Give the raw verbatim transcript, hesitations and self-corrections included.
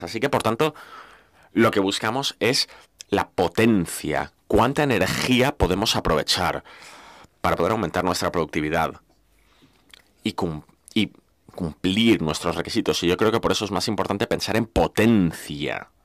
Así que, por tanto, lo que buscamos es la potencia. ¿Cuánta energía podemos aprovechar para poder aumentar nuestra productividad y, cum- y cumplir nuestros requisitos? Y yo creo que por eso es más importante pensar en potencia